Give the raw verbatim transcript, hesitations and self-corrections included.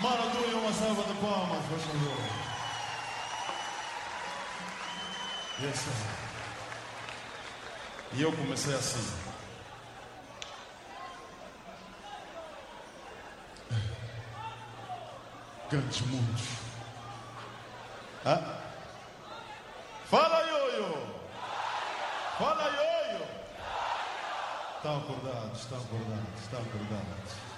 Maravilha, uma salva de palmas, por favor. Yes, sir. E eu comecei assim. Cantes muitos. Ah? Fala, Ioio! Fala, Ioio! Estão acordados, estão acordados, estão acordados.